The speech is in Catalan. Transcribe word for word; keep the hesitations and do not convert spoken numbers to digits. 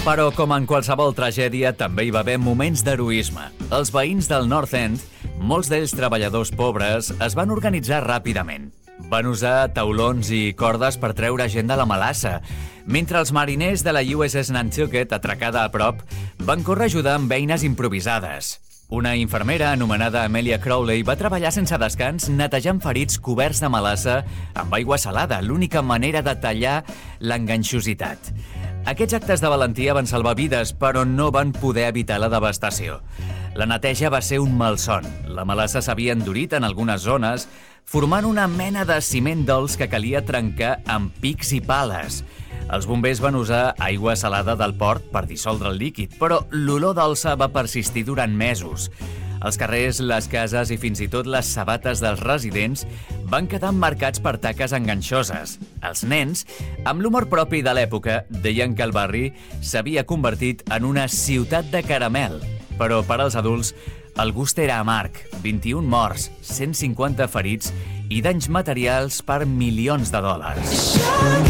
Però, com en qualsevol tragèdia, també hi va haver moments d'heroisme. Els veïns del North End, molts d'ells treballadors pobres, es van organitzar ràpidament. Van usar taulons i cordes per treure gent de la melassa, mentre els mariners de la U S S Nantucket, atracada a prop, van córrer a ajudar amb eines improvisades. Una infermera anomenada Amelia Crowley va treballar sense descans netejant ferits coberts de melassa amb aigua salada, l'única manera de tallar l'enganxositat. Aquests actes de valentia van salvar vides, però no van poder evitar la devastació. La neteja va ser un malson. La melassa s'havia endurit en algunes zones, formant una mena de ciment dolç que calia trencar amb pics i pales. Els bombers van usar aigua salada del port per dissoldre el líquid, però l'olor dolça va persistir durant mesos. Els carrers, les cases i fins i tot les sabates dels residents van quedar emmarcats per taques enganxoses. Els nens, amb l'humor propi de l'època, deien que el barri s'havia convertit en una ciutat de caramel. Però per als adults, el gust era amarg. vint-i-un morts, cent cinquanta ferits i danys materials per milions de dòlars.